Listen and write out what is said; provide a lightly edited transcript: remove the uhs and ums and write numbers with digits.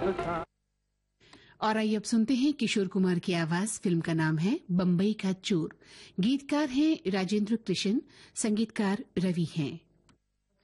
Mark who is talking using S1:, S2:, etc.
S1: और आइए अब सुनते हैं किशोर कुमार की आवाज। फिल्म का नाम है बम्बई का चोर। गीतकार हैं राजेंद्र कृष्ण, संगीतकार रवि हैं।